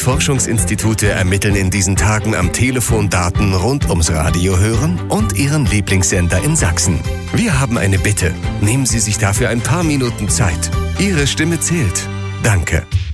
Forschungsinstitute ermitteln in diesen Tagen am Telefon Daten rund ums Radio hören und Ihren Lieblingssender in Sachsen. Wir haben eine Bitte. Nehmen Sie sich dafür ein paar Minuten Zeit. Ihre Stimme zählt. Danke.